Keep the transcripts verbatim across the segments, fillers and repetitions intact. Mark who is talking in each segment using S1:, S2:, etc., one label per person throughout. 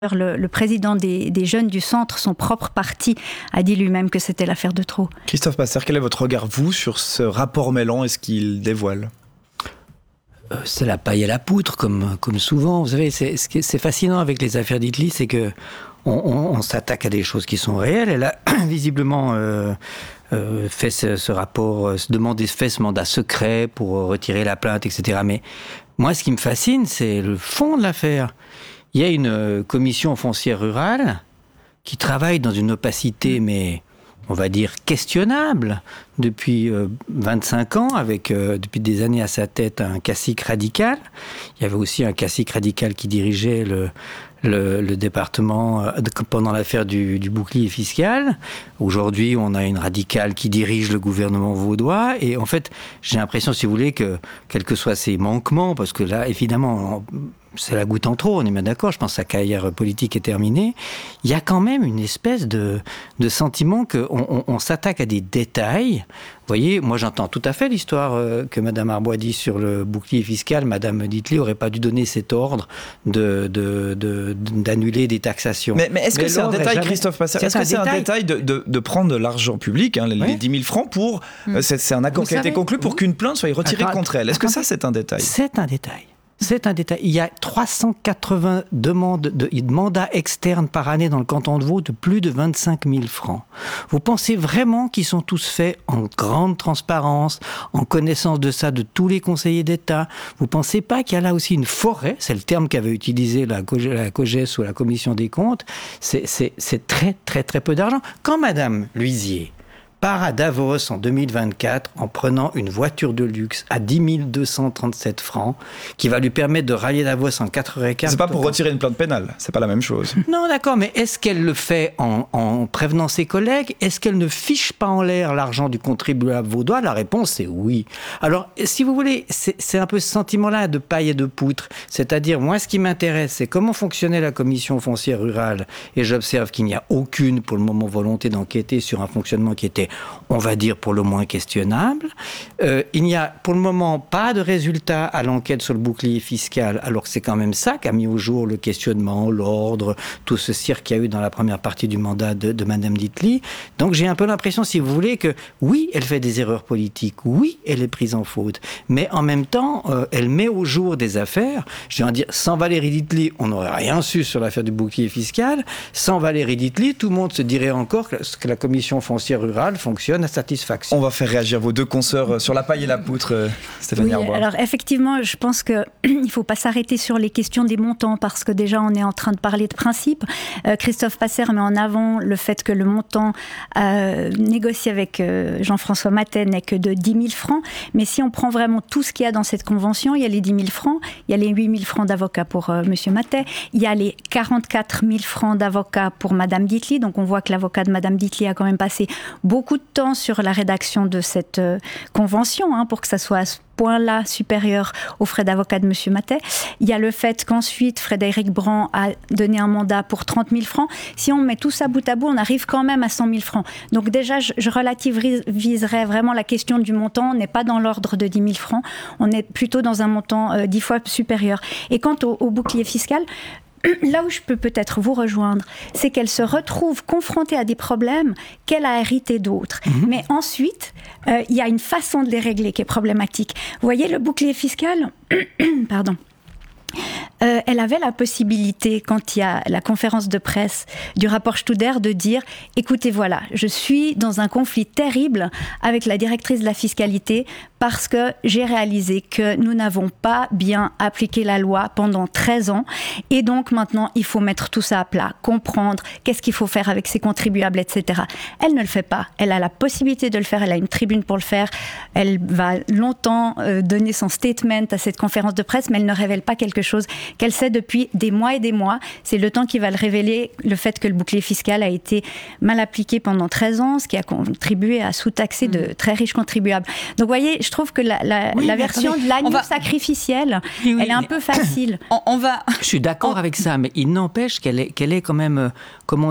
S1: Le, le président des, des jeunes du centre, son propre parti, a dit lui-même que c'était l'affaire de trop.
S2: Christophe Passer, quel est votre regard, vous, sur ce rapport Mélan et ce qu'il dévoile ?
S3: euh, C'est la paille à la poutre, comme, comme souvent. Vous savez, c'est, c'est fascinant avec les affaires d'Itli, c'est que on, on, on s'attaque à des choses qui sont réelles. Elle a visiblement euh, euh, fait ce, ce rapport, se demandé, fait ce mandat secret pour retirer la plainte, et cetera. Mais moi, ce qui me fascine, c'est le fond de l'affaire. Il y a une commission foncière rurale qui travaille dans une opacité, mais on va dire questionnable, depuis euh, vingt-cinq ans, avec euh, depuis des années à sa tête un cacique radical. Il y avait aussi un cacique radical qui dirigeait le, le, le département euh, pendant l'affaire du, du bouclier fiscal. Aujourd'hui, on a une radicale qui dirige le gouvernement vaudois. Et en fait, j'ai l'impression, si vous voulez, que quels que soient ses manquements, parce que là, évidemment, c'est la goutte en trop, on est bien d'accord, je pense que sa carrière politique est terminée. Il y a quand même une espèce de, de sentiment qu'on on, on s'attaque à des détails. Vous voyez, moi j'entends tout à fait l'histoire euh, que Mme Arbois dit sur le bouclier fiscal. Mme d'Itli n'aurait pas dû donner cet ordre de, de, de, d'annuler des taxations.
S2: Mais, mais est-ce que mais c'est un détail, jamais... Christophe Passer, est-ce que c'est un détail de, de, de prendre de l'argent public, hein, les, oui. les dix mille francs, pour... Mmh. Euh, c'est, c'est un accord Vous qui savez, a été conclu pour qu'une plainte soit retirée attends, contre elle. Est-ce que ça c'est un détail ?
S3: C'est un détail. C'est un détail. Il y a trois cent quatre-vingts demandes de, de mandats externes par année dans le canton de Vaud de plus de vingt-cinq mille francs. Vous pensez vraiment qu'ils sont tous faits en grande transparence, en connaissance de ça de tous les conseillers d'État ? Vous pensez pas qu'il y a là aussi une forêt ? C'est le terme qu'avait utilisé la, la COGES ou la Commission des comptes. C'est, c'est, c'est très, très, très peu d'argent. Quand Madame Luisier part à Davos en deux mille vingt-quatre en prenant une voiture de luxe à dix mille deux cent trente-sept francs qui va lui permettre de rallier Davos en quatre heures quinze.
S2: C'est pas pour retirer une plainte pénale, c'est pas la même chose.
S3: Non, d'accord, mais est-ce qu'elle le fait en, en prévenant ses collègues ? Est-ce qu'elle ne fiche pas en l'air l'argent du contribuable vaudois ? La réponse est oui. Alors, si vous voulez, c'est, c'est un peu ce sentiment-là de paille et de poutre. C'est-à-dire, moi, ce qui m'intéresse, c'est comment fonctionnait la commission foncière rurale. Et j'observe qu'il n'y a aucune, pour le moment, volonté d'enquêter sur un fonctionnement qui était, on va dire, pour le moins questionnable. Euh, il n'y a pour le moment pas de résultat à l'enquête sur le bouclier fiscal, alors que c'est quand même ça qu'a mis au jour le questionnement, l'ordre, tout ce cirque qu'il y a eu dans la première partie du mandat de, de Mme d'Itli. Donc j'ai un peu l'impression, si vous voulez, que oui, elle fait des erreurs politiques, oui, elle est prise en faute, mais en même temps, euh, elle met au jour des affaires. Je vais dire, sans Valérie d'Itli, on n'aurait rien su sur l'affaire du bouclier fiscal. Sans Valérie d'Itli, tout le monde se dirait encore que, que la commission foncière rurale fonctionne à satisfaction.
S2: On va faire réagir vos deux consoeurs sur la paille et la poutre, euh, Stéphanie
S1: oui,
S2: Arbois.
S1: Alors effectivement, je pense qu'il ne faut pas s'arrêter sur les questions des montants, parce que déjà on est en train de parler de principe. Euh, Christophe Passer met en avant le fait que le montant euh, négocié avec euh, Jean-François Matet n'est que de dix mille francs, mais si on prend vraiment tout ce qu'il y a dans cette convention, il y a les dix mille francs, il y a les huit mille francs d'avocat pour euh, M. Matet, il y a les quarante-quatre mille francs d'avocat pour Mme d'Itli, donc on voit que l'avocat de Mme d'Itli a quand même passé beaucoup de temps sur la rédaction de cette euh, convention, hein, pour que ça soit à ce point-là supérieur aux frais d'avocat de M. Matet. Il y a le fait qu'ensuite, Frédéric Brand a donné un mandat pour trente mille francs. Si on met tout ça bout à bout, on arrive quand même à cent mille francs. Donc déjà, je, je relativiserais vraiment la question du montant. On n'est pas dans l'ordre de dix mille francs. On est plutôt dans un montant euh, dix fois supérieur. Et quant au, au bouclier fiscal, là où je peux peut-être vous rejoindre, c'est qu'elle se retrouve confrontée à des problèmes qu'elle a hérités d'autres. Mmh. Mais ensuite, euh, il y a une façon de les régler qui est problématique. Vous voyez, le bouclier fiscal, pardon, Euh, elle avait la possibilité, quand il y a la conférence de presse du rapport Studer, de dire « Écoutez, voilà, je suis dans un conflit terrible avec la directrice de la fiscalité parce que j'ai réalisé que nous n'avons pas bien appliqué la loi pendant treize ans et donc maintenant, il faut mettre tout ça à plat, comprendre qu'est-ce qu'il faut faire avec ses contribuables, et cetera » Elle ne le fait pas. Elle a la possibilité de le faire, elle a une tribune pour le faire. Elle va longtemps euh, donner son statement à cette conférence de presse, mais elle ne révèle pas quelque chose qu'elle sait depuis des mois et des mois. C'est le temps qui va le révéler, le fait que le bouclier fiscal a été mal appliqué pendant treize ans, ce qui a contribué à sous-taxer mmh. de très riches contribuables. Donc vous voyez, je trouve que la, la, oui, la version attendez, de l'agneau va... sacrificiel, oui, oui, elle est un peu facile.
S4: On, on va...
S3: Je suis d'accord on... avec ça, mais il n'empêche qu'elle est, qu'elle est quand même, euh, comment dire,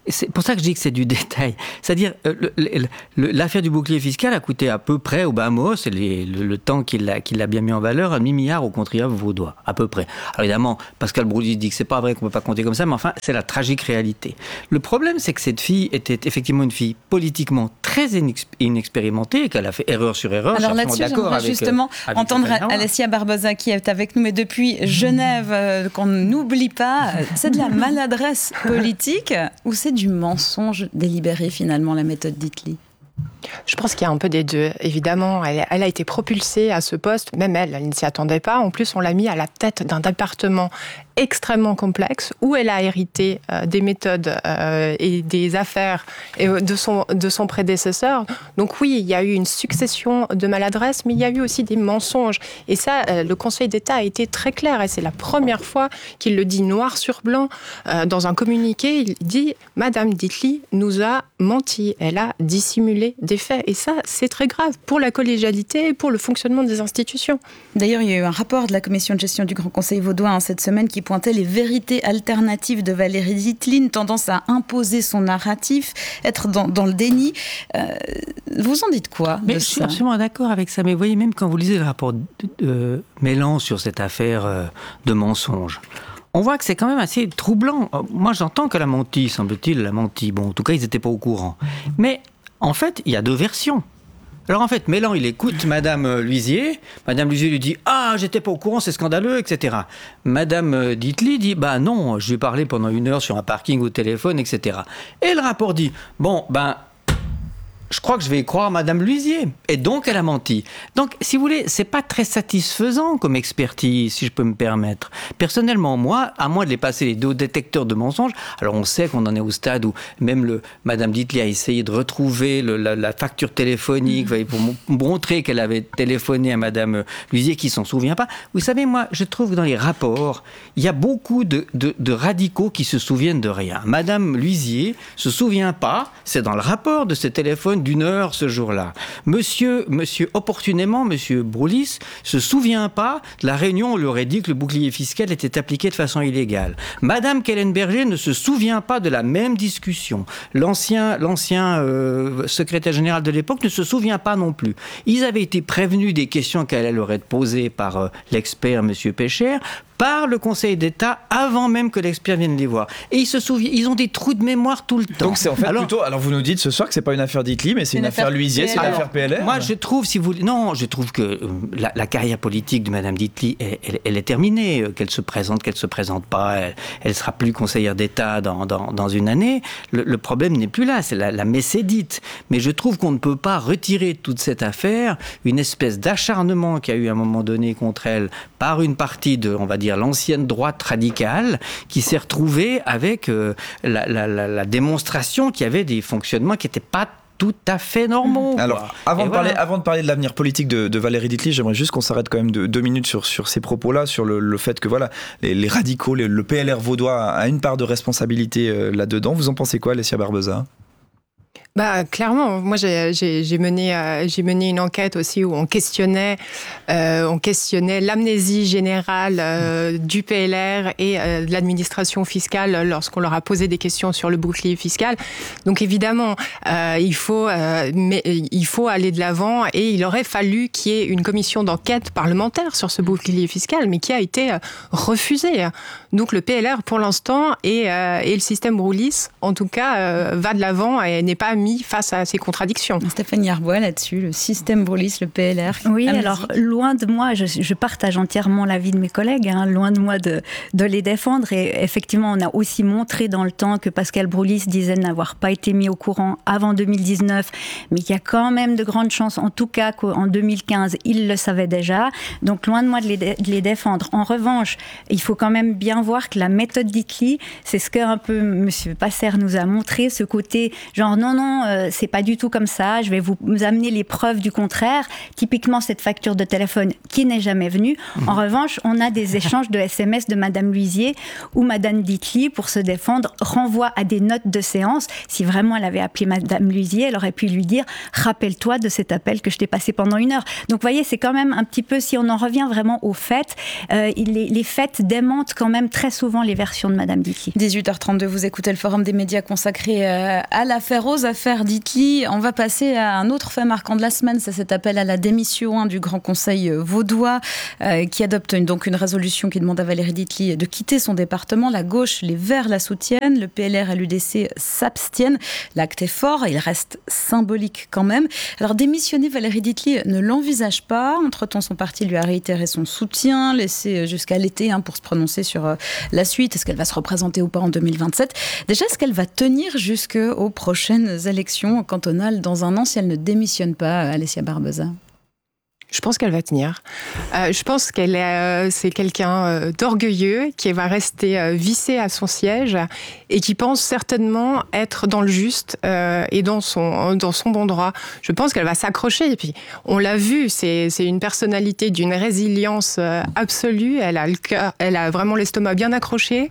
S3: c'est pour ça que je dis que c'est du détail. C'est-à-dire, euh, le, le, le, l'affaire du bouclier fiscal a coûté à peu près, au bas mot, c'est les, le, le temps qu'il a, qu'il a bien mis en valeur, un demi-milliard aux contribuables vaudois, à peu près. Alors évidemment, Pascal Broulis dit que c'est pas vrai qu'on peut pas compter comme ça, mais enfin, c'est la tragique réalité. Le problème, c'est que cette fille était effectivement une fille politiquement très inex- inexpérimentée, et qu'elle a fait erreur sur erreur.
S4: Alors là-dessus, j'aimerais avec, justement euh, entendre Alessia Barbosa qui est avec nous, mais depuis Genève, euh, qu'on n'oublie pas, c'est de la maladresse politique ou c'est du mensonge délibéré finalement, la méthode d'Itli?
S5: Je pense qu'il y a un peu des deux. Évidemment, elle, elle a été propulsée à ce poste, même elle, elle ne s'y attendait pas. En plus, on l'a mis à la tête d'un département extrêmement complexe, où elle a hérité euh, des méthodes euh, et des affaires et, euh, de, son, de son prédécesseur. Donc oui, il y a eu une succession de maladresses, mais il y a eu aussi des mensonges. Et ça, euh, le Conseil d'État a été très clair, et c'est la première fois qu'il le dit noir sur blanc. Euh, dans un communiqué, il dit « Madame d'Itli nous a menti, elle a dissimulé des faits ». Et ça, c'est très grave pour la collégialité et pour le fonctionnement des institutions.
S4: D'ailleurs, il y a eu un rapport de la Commission de gestion du Grand Conseil vaudois hein, cette semaine qui pointait les vérités alternatives de Valérie D'Itli, une tendance à imposer son narratif, être dans, dans le déni. Euh, vous en dites quoi de
S3: mais
S4: ça?
S3: Je suis absolument d'accord avec ça. Mais vous voyez, même quand vous lisez le rapport de, de Mélan sur cette affaire euh, de mensonge, on voit que c'est quand même assez troublant. Moi, j'entends qu'elle a menti, semble-t-il, elle a menti. Bon, en tout cas, ils n'étaient pas au courant. Mais en fait, il y a deux versions. Alors en fait, Mélan, il écoute Madame Luisier. Madame Luisier lui dit « Ah, j'étais pas au courant, c'est scandaleux, et cetera » Madame d'Itli dit « Bah non, je lui ai parlé pendant une heure sur un parking au téléphone, et cetera » Et le rapport dit « Bon, ben... je crois que je vais croire Madame Luisier. » Et donc, elle a menti. Donc, si vous voulez, c'est pas très satisfaisant comme expertise, si je peux me permettre. Personnellement, moi, à moins de les passer les deux détecteurs de mensonges, alors on sait qu'on en est au stade où même le Madame d'Itli a essayé de retrouver le, la, la facture téléphonique, mmh. pour m- montrer qu'elle avait téléphoné à Madame Luisier, qui s'en souvient pas. Vous savez, moi, je trouve que dans les rapports, il y a beaucoup de, de, de radicaux qui se souviennent de rien. Madame Luisier se souvient pas, c'est dans le rapport de ce téléphone d'une heure ce jour-là. Monsieur, monsieur opportunément, monsieur Broulis se souvient pas de la réunion où on lui aurait dit que le bouclier fiscal était appliqué de façon illégale. Madame Kellenberger ne se souvient pas de la même discussion. L'ancien, l'ancien euh, secrétaire général de l'époque ne se souvient pas non plus. Ils avaient été prévenus des questions qu'elle leur être posées par euh, l'expert monsieur Pécher, par le Conseil d'État avant même que l'expert vienne les voir. Et ils se souviennent, ils ont des trous de mémoire tout le temps.
S2: Donc c'est en fait alors, plutôt, alors vous nous dites ce soir que c'est pas une affaire d'Itli, mais c'est une, une affaire Luisier, c'est une affaire P L R.
S3: Moi je trouve, si vous non, je trouve que euh, la, la carrière politique de Madame d'Itli, elle, elle, elle est terminée. Qu'elle se présente, qu'elle se présente pas, elle, elle sera plus conseillère d'État dans, dans, dans une année. Le, le problème n'est plus là, c'est la, la mécédite. Mais je trouve qu'on ne peut pas retirer de toute cette affaire une espèce d'acharnement qu'il y a eu à un moment donné contre elle par une partie de, on va dire, l'ancienne droite radicale qui s'est retrouvée avec euh, la, la, la, la démonstration qu'il y avait des fonctionnements qui n'étaient pas tout à fait normaux.
S2: Alors, avant de, voilà. parler, avant de parler de l'avenir politique de, de Valérie D'Itli, j'aimerais juste qu'on s'arrête quand même de, deux minutes sur, sur ces propos-là, sur le, le fait que voilà, les, les radicaux, les, le P L R vaudois a une part de responsabilité euh, là-dedans. Vous en pensez quoi, Alessia Barbosa ?
S5: Bah, clairement, moi j'ai, j'ai, j'ai, mené, euh, j'ai mené une enquête aussi où on questionnait, euh, on questionnait l'amnésie générale euh, du P L R et euh, de l'administration fiscale lorsqu'on leur a posé des questions sur le bouclier fiscal. Donc évidemment, euh, il, faut, euh, mais, il faut aller de l'avant et il aurait fallu qu'il y ait une commission d'enquête parlementaire sur ce bouclier fiscal, mais qui a été euh, refusée. Donc le P L R pour l'instant et, euh, et le système Broulis, en tout cas, euh, va de l'avant et n'est pas mis face à ces contradictions.
S4: Stéphanie Arbois là-dessus, le système Broulis, le P L R.
S1: Oui, amnésie. Alors loin de moi, je, je partage entièrement l'avis de mes collègues, hein, loin de moi de, de les défendre. Et effectivement, on a aussi montré dans le temps que Pascal Broulis disait n'avoir pas été mis au courant avant deux mille dix-neuf, mais qu'il y a quand même de grandes chances, en tout cas qu'en deux mille quinze, il le savait déjà. Donc loin de moi de les, de les défendre. En revanche, il faut quand même bien voir que la méthode d'Itli, c'est ce que un peu M. Passer nous a montré, ce côté genre non, non, non, euh, c'est pas du tout comme ça, je vais vous amener les preuves du contraire. Typiquement, cette facture de téléphone qui n'est jamais venue. Mmh. En revanche, on a des échanges de S M S de Madame Luisier où Madame Ditli, pour se défendre, renvoie à des notes de séance. Si vraiment elle avait appelé Madame Luisier, elle aurait pu lui dire « Rappelle-toi de cet appel que je t'ai passé pendant une heure ». Donc, vous voyez, c'est quand même un petit peu, si on en revient vraiment aux faits, euh, les, les faits démentent quand même très souvent les versions de Madame Ditli.
S4: dix-huit heures trente-deux, vous écoutez le Forum des médias consacré euh, à l'affaire, aux affaires Ditli. On va passer à un autre fait marquant de la semaine, c'est cet appel à la démission hein, du Grand Conseil vaudois euh, qui adopte une, donc une résolution qui demande à Valérie Ditli de quitter son département. La gauche, les Verts la soutiennent, le P L R et l'U D C s'abstiennent. L'acte est fort, il reste symbolique quand même. Alors démissionner, Valérie Ditli ne l'envisage pas. Entre-temps, son parti lui a réitéré son soutien, laissé jusqu'à l'été hein, pour se prononcer sur euh, la suite. Est-ce qu'elle va se représenter ou pas en deux mille vingt-sept? Déjà, est-ce qu'elle va tenir jusqu'aux prochaines élections cantonales dans un an si elle ne démissionne pas, Alessia Barbeza?
S5: Je pense qu'elle va tenir. Euh, je pense qu'elle est, euh, c'est quelqu'un euh, d'orgueilleux qui va rester euh, vissé à son siège et qui pense certainement être dans le juste euh, et dans son, dans son bon droit. Je pense qu'elle va s'accrocher. Et puis, on l'a vu, c'est, c'est une personnalité d'une résilience euh, absolue. Elle a le cœur, elle a vraiment l'estomac bien accroché.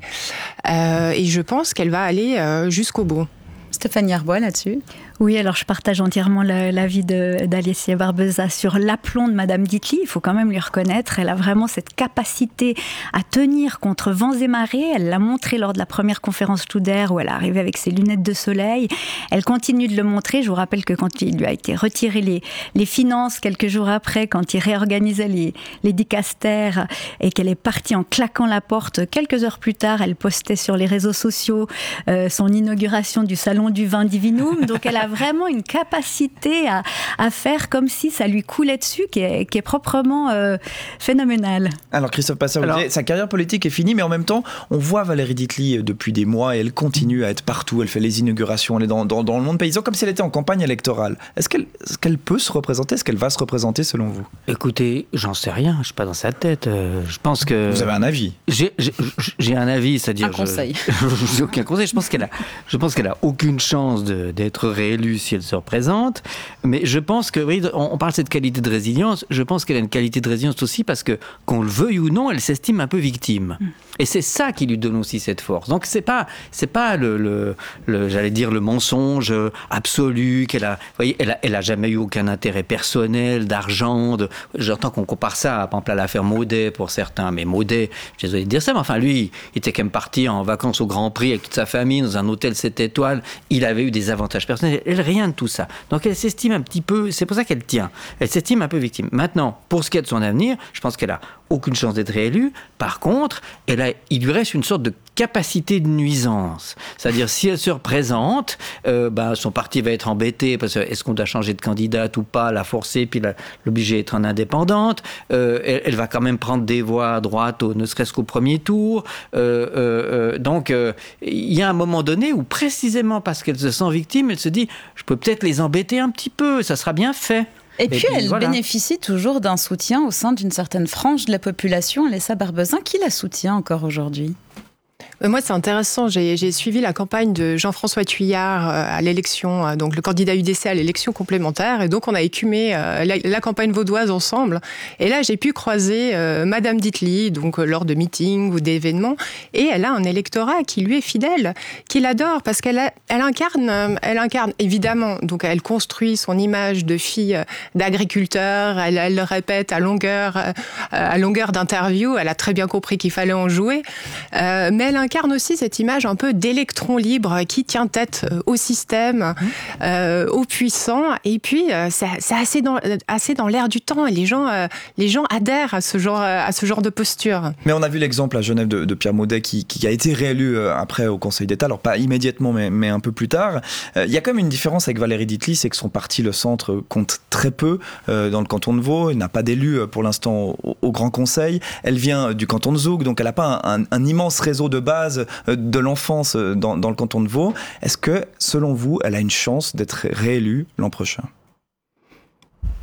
S5: Euh, et je pense qu'elle va aller euh, jusqu'au bout.
S4: Stéphanie Arbois là-dessus.
S1: Oui, alors je partage entièrement l'avis d'Alessia Barbeza sur l'aplomb de Madame Ditli. Il faut quand même lui reconnaître, elle a vraiment cette capacité à tenir contre vents et marées. Elle l'a montré lors de la première conférence Studer où elle est arrivée avec ses lunettes de soleil. Elle continue de le montrer. Je vous rappelle que quand il lui a été retiré les, les finances quelques jours après, quand il réorganisait les, les dicastères et qu'elle est partie en claquant la porte, quelques heures plus tard, elle postait sur les réseaux sociaux euh, son inauguration du salon du vin Divinum. Donc elle a vraiment une capacité à, à faire comme si ça lui coulait dessus, qui est, qui est proprement euh, phénoménale.
S2: Alors Christophe Passer, Alors... sa carrière politique est finie, mais en même temps, on voit Valérie Ditli depuis des mois et elle continue à être partout. Elle fait les inaugurations, elle est dans, dans, dans le monde paysan comme si elle était en campagne électorale. Est-ce qu'elle, est-ce qu'elle peut se représenter? Est-ce qu'elle va se représenter selon vous?
S3: Écoutez, j'en sais rien, je ne suis pas dans sa tête. Euh, je pense que...
S2: Vous avez un avis?
S3: J'ai, j'ai, j'ai un avis, c'est-à-dire...
S4: Un conseil.
S3: Je, j'ai aucun conseil. Je pense qu'elle a, je pense qu'elle a aucune chance de, d'être réélue si elle se représente, mais je pense que, oui, on, on parle de cette qualité de résilience, je pense qu'elle a une qualité de résilience aussi parce que, qu'on le veuille ou non, elle s'estime un peu victime. Mm. Et c'est ça qui lui donne aussi cette force. Donc c'est pas, c'est pas le, le, le j'allais dire, le mensonge absolu qu'elle a, vous voyez, elle a, elle a jamais eu aucun intérêt personnel, d'argent, de, j'entends qu'on compare ça, par exemple, à l'affaire Maudet pour certains, mais Maudet, je suis désolé de dire ça, mais enfin, lui, il était quand même parti en vacances au Grand Prix avec toute sa famille, dans un hôtel sept étoiles, il avait eu des avantages personnels. Elle, rien de tout ça. Donc elle s'estime un petit peu, c'est pour ça qu'elle tient, elle s'estime un peu victime. Maintenant, pour ce qui est de son avenir, je pense qu'elle a aucune chance d'être réélue. Par contre, elle a, il lui reste une sorte de capacité de nuisance. C'est-à-dire, si elle se représente, euh, bah, son parti va être embêté parce que est-ce qu'on doit changer de candidate ou pas, la forcer, puis la, l'obliger à être en indépendante. Euh, elle, elle va quand même prendre des voix à droite, au, ne serait-ce qu'au premier tour. Euh, euh, donc, il euh, y a un moment donné où, précisément parce qu'elle se sent victime, elle se dit, je peux peut-être les embêter un petit peu, ça sera bien fait.
S4: Et, Et puis, puis, elle voilà. bénéficie toujours d'un soutien au sein d'une certaine frange de la population. Alessia Barbeza, qui la soutient encore aujourd'hui?
S5: Moi, c'est intéressant. J'ai, j'ai suivi la campagne de Jean-François Thuillard à l'élection, donc le candidat U D C à l'élection complémentaire. Et donc, on a écumé la, la campagne vaudoise ensemble. Et là, j'ai pu croiser euh, Madame Ditli, donc euh, lors de meetings ou d'événements. Et elle a un électorat qui lui est fidèle, qui l'adore, parce qu'elle a, elle incarne, elle incarne évidemment. Donc, elle construit son image de fille d'agriculteur. Elle, elle le répète à longueur, euh, à longueur d'interview. Elle a très bien compris qu'il fallait en jouer. Euh, mais elle incarne aussi cette image un peu d'électron libre qui tient tête au système, euh, aux puissants. Et puis, euh, c'est, c'est assez dans, assez dans l'air du temps. Et les gens, euh, les gens adhèrent à ce genre, à ce genre de posture.
S2: Mais on a vu l'exemple à Genève de, de Pierre Maudet qui, qui a été réélu après au Conseil d'État. Alors, pas immédiatement, mais, mais un peu plus tard. Il euh, y a quand même une différence avec Valérie Ditli, c'est que son parti, le Centre, compte très peu euh, dans le canton de Vaud. Il n'a pas d'élu pour l'instant au, au Grand Conseil. Elle vient du canton de Zoug, donc elle n'a pas un, un, un immense réseau de base de l'enfance dans, dans le canton de Vaud. Est-ce que, selon vous, elle a une chance d'être réélue l'an prochain?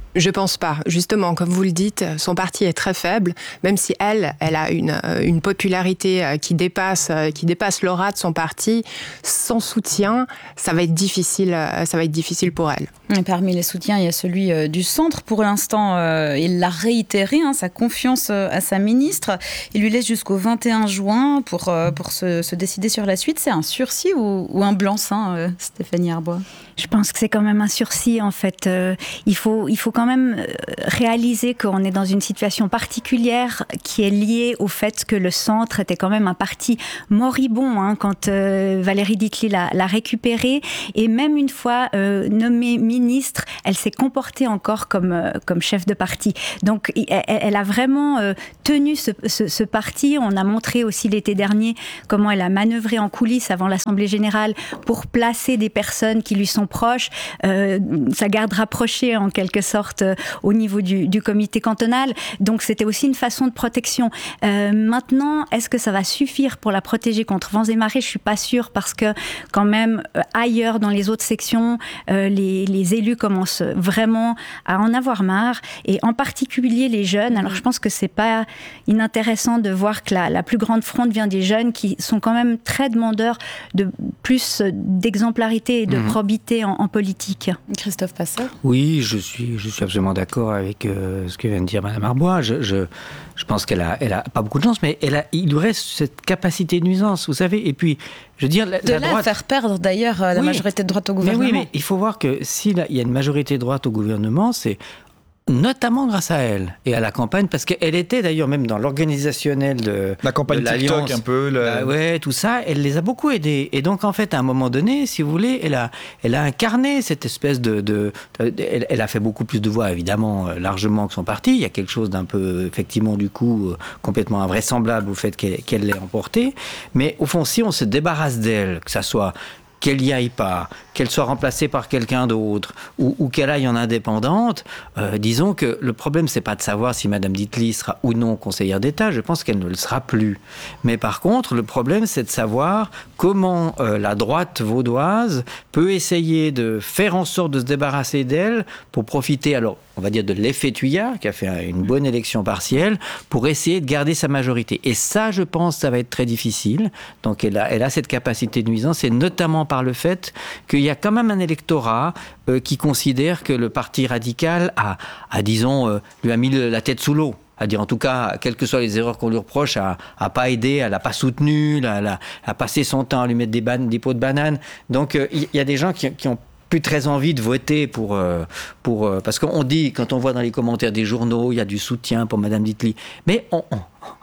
S5: Je pense pas. Justement, comme vous le dites, son parti est très faible, même si elle, elle a une, une popularité qui dépasse, qui dépasse l'aura de son parti. Sans soutien, ça va être difficile, ça va être difficile pour elle.
S4: Et parmi les soutiens, il y a celui euh, du centre. Pour l'instant, euh, il l'a réitéré, hein, sa confiance euh, à sa ministre. Il lui laisse jusqu'au vingt et un juin pour, euh, pour se, se décider sur la suite. C'est un sursis ou, ou un blanc-seing, euh, Stéphanie Arbois?
S1: Je pense que c'est quand même un sursis, en fait. Euh, il faut, il faut quand même réaliser qu'on est dans une situation particulière qui est liée au fait que le centre était quand même un parti moribond hein, quand euh, Valérie Ditley l'a, l'a récupéré. Et même une fois euh, nommée ministre, elle s'est comportée encore comme, euh, comme chef de parti. Donc, elle, elle a vraiment euh, tenu ce, ce, ce parti. On a montré aussi l'été dernier comment elle a manœuvré en coulisses avant l'Assemblée générale pour placer des personnes qui lui sont proches, euh, sa garde rapprochée en quelque sorte euh, au niveau du, du comité cantonal. Donc c'était aussi une façon de protection. Euh, maintenant, est-ce que ça va suffire pour la protéger contre vents et marées? Je suis pas sûre parce que quand même euh, ailleurs dans les autres sections, euh, les, les élus commencent vraiment à en avoir marre et en particulier les jeunes. Alors je pense que c'est pas inintéressant de voir que la, la plus grande fronde vient des jeunes qui sont quand même très demandeurs de plus d'exemplarité et de mmh. probité En, en politique.
S4: Christophe Passer?
S3: Oui, je suis, je suis absolument d'accord avec euh, ce que vient de dire Mme Arbois. Je, je, je pense qu'elle a, elle a pas beaucoup de chance, mais elle a, il lui reste cette capacité de nuisance, vous savez. Et puis, je veux dire, la,
S4: de
S3: la
S4: là
S3: droite...
S4: à faire perdre d'ailleurs la oui, majorité de droite au gouvernement.
S3: Mais oui, mais il faut voir que s'il y a une majorité de droite au gouvernement, c'est notamment grâce à elle et à la campagne, parce qu'elle était d'ailleurs même dans l'organisationnel de
S2: la campagne
S3: de
S2: TikTok un peu. Le...
S3: Bah ouais, tout ça, elle les a beaucoup aidés. Et donc en fait, à un moment donné, si vous voulez, elle a, elle a incarné cette espèce de, de, de elle, elle a fait beaucoup plus de voix évidemment largement que son parti. Il y a quelque chose d'un peu effectivement du coup complètement invraisemblable au fait qu'elle, qu'elle l'ait emporté. Mais au fond, si on se débarrasse d'elle, que ça soit qu'elle n'y aille pas, qu'elle soit remplacée par quelqu'un d'autre, ou, ou qu'elle aille en indépendante, euh, disons que le problème, c'est pas de savoir si Mme Ditley sera ou non conseillère d'État, je pense qu'elle ne le sera plus. Mais par contre, le problème, c'est de savoir comment euh, la droite vaudoise peut essayer de faire en sorte de se débarrasser d'elle pour profiter, alors, on va dire, de l'effet Thuillard, qui a fait une bonne élection partielle, pour essayer de garder sa majorité. Et ça, je pense, ça va être très difficile. Donc, elle a, elle a cette capacité de nuisance, et notamment par le fait qu'il y a quand même un électorat euh, qui considère que le parti radical a, a disons, euh, lui a mis la tête sous l'eau. À dire, en tout cas, quelles que soient les erreurs qu'on lui reproche, à, à pas aider, elle n'a pas soutenu, à, à, à passer son temps à lui mettre des, ban- des pots de banane. Donc, il euh, y, y a des gens qui, qui ont plus très envie de voter pour, euh, pour euh, parce qu'on dit, quand on voit dans les commentaires des journaux, il y a du soutien pour Mme Ditley. Mais on... on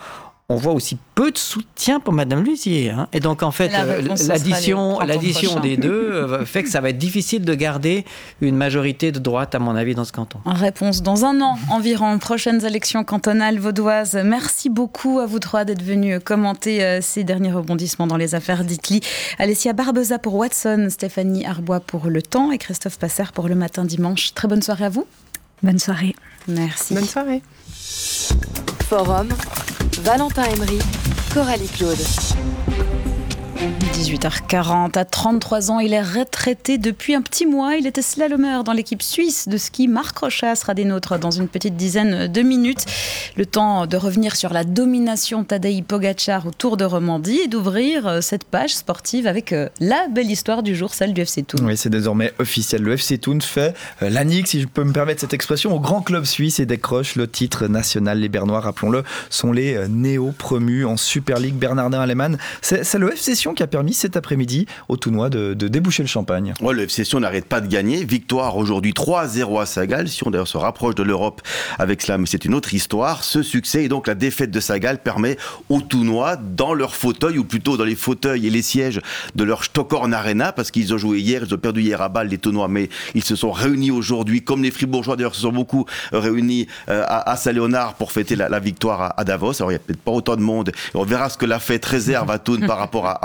S3: on voit aussi peu de soutien pour Mme Lusier. Hein. Et donc, en fait, euh, l'addition, l'addition des deux euh, fait que ça va être difficile de garder une majorité de droite, à mon avis, dans ce canton.
S4: Réponse dans un an environ, prochaines élections cantonales vaudoises. Merci beaucoup à vous trois d'être venus commenter euh, ces derniers rebondissements dans les affaires Ditley. Alessia Barbeza pour Watson, Stéphanie Arbois pour Le Temps et Christophe Passer pour Le Matin Dimanche. Très bonne soirée à vous.
S1: Bonne soirée.
S4: Merci.
S5: Bonne soirée.
S6: Forum, Valentin Emery, Coralie Claude.
S4: dix-huit heures quarante, à trente-trois ans, il est retraité depuis un petit mois. Il était slalomeur dans l'équipe suisse de ski. Marc Rochat sera des nôtres dans une petite dizaine de minutes. Le temps de revenir sur la domination de Tadej Pogačar au Tour de Romandie et d'ouvrir cette page sportive avec la belle histoire du jour, celle du F C Thun.
S2: Oui, c'est désormais officiel. Le F C Thun fait euh, l'anique, si je peux me permettre cette expression, au grand club suisse et décroche le titre national. Les Bernois, rappelons-le, sont les euh, néo-promus en Super League. Bernardin-Allemann, c'est, c'est le F C Sion qui a permis cet après-midi aux Thounois de, de déboucher le champagne.
S7: Ouais, le F C Sion n'arrête pas de gagner. Victoire aujourd'hui trois à zéro à Sagal. Sion d'ailleurs se rapproche de l'Europe avec cela, mais c'est une autre histoire. Ce succès et donc la défaite de Sagal permet aux Thounois, dans leur fauteuil, ou plutôt dans les fauteuils et les sièges de leur Stockhorn Arena, parce qu'ils ont joué hier, ils ont perdu hier à Bâle, les Thounois, mais ils se sont réunis aujourd'hui, comme les Fribourgeois d'ailleurs se sont beaucoup réunis à, à Saint-Léonard pour fêter la, la victoire à, à Davos. Alors il n'y a peut-être pas autant de monde. On verra ce que la fête réserve à Thun par rapport à, à Fribourg.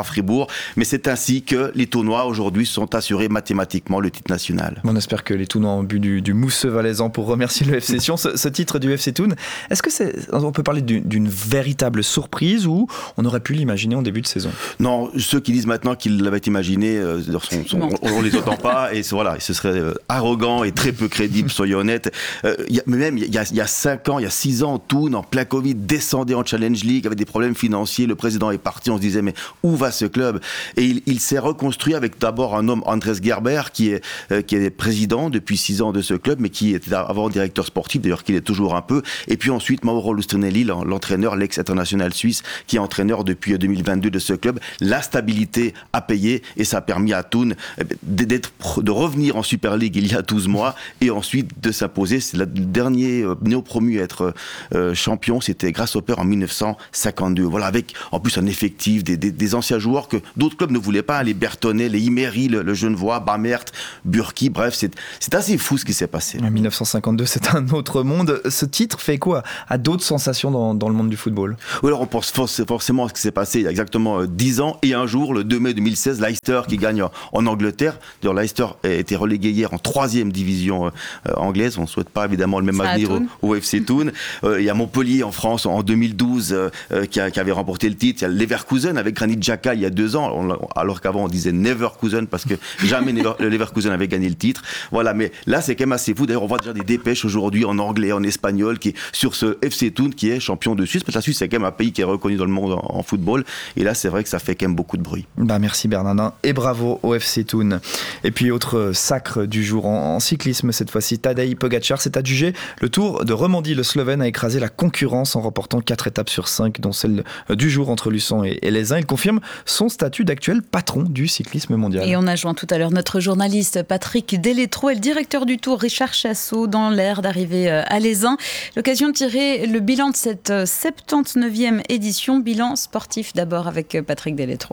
S7: mais c'est ainsi que les Tournois aujourd'hui sont assurés mathématiquement le titre national.
S2: On espère que les Tournois ont bu du, du mousseux valaisan pour remercier le F C Sion. Ce, ce titre du F C Thun, est-ce que c'est, on peut parler d'une, d'une véritable surprise ou on aurait pu l'imaginer en début de saison?
S7: Non, ceux qui disent maintenant qu'ils l'avaient imaginé, euh, sont, sont, on ne les entend pas et voilà, ce serait euh, arrogant et très peu crédible, soyons honnêtes. Euh, y a, mais même il y a, y a cinq ans, il y a six ans, Thun, en plein Covid, descendait en Challenge League avec des problèmes financiers. Le président est parti, on se disait mais où va ce club? Et il, il s'est reconstruit avec d'abord un homme, Andrés Gerber, qui est, euh, qui est président depuis six ans de ce club, mais qui était avant directeur sportif, d'ailleurs qu'il est toujours un peu. Et puis ensuite, Mauro Lustrinelli, l'entraîneur, l'ex-international suisse, qui est entraîneur depuis deux mille vingt-deux de ce club. La stabilité a payé et ça a permis à Thun d'être, de revenir en Super League il y a douze mois et ensuite de s'imposer. C'est le dernier néo-promu à être euh, champion, c'était Grasshopper en mille neuf cent cinquante-deux. Voilà, avec en plus un effectif, des, des, des anciens joueurs que d'autres clubs ne voulaient pas, les Bertonnet, les Imery, le, le Genevois, Bamert, Burki, bref, c'est, c'est assez fou ce qui s'est passé.
S2: En mille neuf cent cinquante-deux, c'est un autre monde. Ce titre fait quoi à d'autres sensations dans, dans le monde du football?
S7: Oui, alors on pense forcément à ce qui s'est passé il y a exactement dix ans et un jour, le deux mai deux mille seize, Leicester qui gagne en, en Angleterre. D'ailleurs, Leicester a été relégué hier en troisième division euh, anglaise. On ne souhaite pas évidemment le même Ça avenir au, au F C Thun. Euh, il y a Montpellier en France en deux mille douze euh, qui, a, qui avait remporté le titre. Il y a Leverkusen avec Granit Xhaka il y a deux ans, on, alors qu'avant on disait Neverkusen parce que jamais Never, le Leverkusen avait gagné le titre. Voilà, mais là c'est quand même assez fou. D'ailleurs, on voit déjà des dépêches aujourd'hui en anglais, en espagnol, qui sur ce F C Thun qui est champion de Suisse. Parce que la Suisse c'est quand même un pays qui est reconnu dans le monde en, en football. Et là, c'est vrai que ça fait quand même beaucoup de bruit.
S2: Bah, merci Bernardin et bravo au F C Thun. Et puis, autre sacre du jour en, en cyclisme, cette fois-ci, Tadej Pogačar s'est adjugé le Tour de Romandie. Le Slovène a écrasé la concurrence en remportant quatre étapes sur cinq, dont celle du jour entre Luçon et, et Les Uns. Il confirme son statut d'actuel patron du cyclisme mondial.
S4: Et on a joint tout à l'heure notre journaliste Patrick Deletro et le directeur du Tour, Richard Chassot, dans l'air d'arriver à Les Uns. L'occasion de tirer le bilan de cette soixante-dix-neuvième édition. Bilan sportif d'abord avec Patrick Deletro.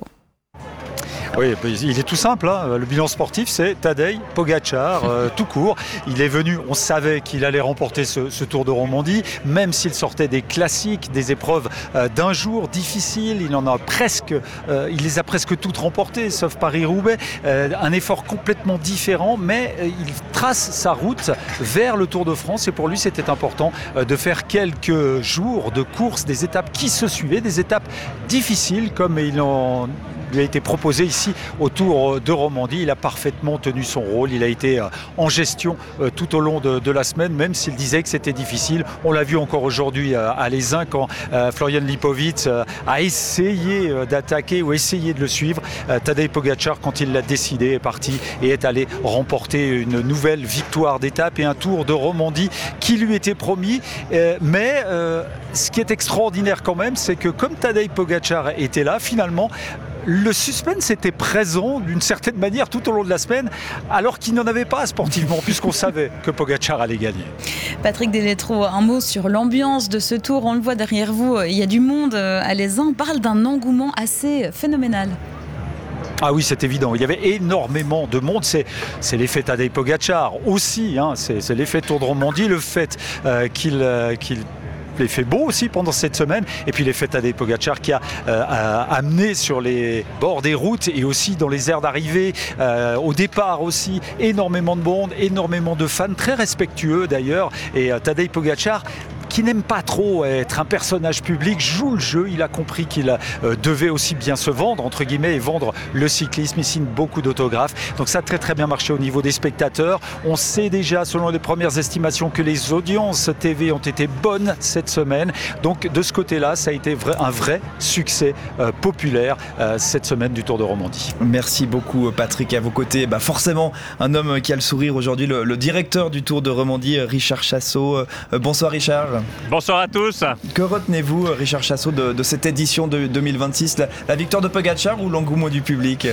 S8: Oui, il est tout simple, hein. Le bilan sportif, c'est Tadej Pogačar, euh, tout court. Il est venu, on savait qu'il allait remporter ce, ce Tour de Romandie, même s'il sortait des classiques, des épreuves euh, d'un jour difficiles. Il en a presque, euh, il les a presque toutes remportées, sauf Paris-Roubaix. Euh, un effort complètement différent, mais euh, il trace sa route vers le Tour de France. Et pour lui, c'était important euh, de faire quelques jours de course, des étapes qui se suivaient, des étapes difficiles, comme il en lui a été proposé ici au Tour de Romandie. Il a parfaitement tenu son rôle. Il a été en gestion tout au long de, de la semaine, même s'il disait que c'était difficile. On l'a vu encore aujourd'hui à Les Uns quand Florian Lipovic a essayé d'attaquer ou essayé de le suivre. Tadej Pogačar, quand il l'a décidé, est parti et est allé remporter une nouvelle victoire d'étape et un Tour de Romandie qui lui était promis. Mais ce qui est extraordinaire quand même, c'est que comme Tadej Pogačar était là, finalement, le suspense était présent d'une certaine manière tout au long de la semaine, alors qu'il n'en avait pas sportivement, puisqu'on savait que Pogačar allait gagner.
S4: Patrick Deletro, un mot sur l'ambiance de ce Tour. On le voit derrière vous, il y a du monde à Les Uns. On parle d'un engouement assez phénoménal.
S8: Ah oui, c'est évident. Il y avait énormément de monde. C'est, c'est l'effet Tadej Pogačar aussi. Hein. C'est, c'est l'effet Tour de Romandie, le fait euh, qu'il... Euh, qu'il il fait beau aussi pendant cette semaine, et puis l'effet Tadej Pogačar qui a, euh, a amené sur les bords des routes et aussi dans les aires d'arrivée, euh, au départ aussi, énormément de monde, énormément de fans, très respectueux d'ailleurs, et euh, Tadej Pogačar qui n'aime pas trop être un personnage public, joue le jeu. Il a compris qu'il euh, devait aussi bien se vendre, entre guillemets, et vendre le cyclisme. Il signe beaucoup d'autographes. Donc ça a très très bien marché au niveau des spectateurs. On sait déjà, selon les premières estimations, que les audiences T V ont été bonnes cette semaine. Donc de ce côté-là, ça a été vrai, un vrai succès euh, populaire euh, cette semaine du Tour de Romandie.
S2: Merci beaucoup Patrick. À vos côtés, bah forcément, un homme qui a le sourire aujourd'hui, le, le directeur du Tour de Romandie, Richard Chassot. Euh, bonsoir Richard.
S9: Bonsoir à tous.
S2: Que retenez-vous, Richard Chassot, de, de cette édition de deux mille vingt-six, la, la victoire de Pogačar ou l'engouement du public?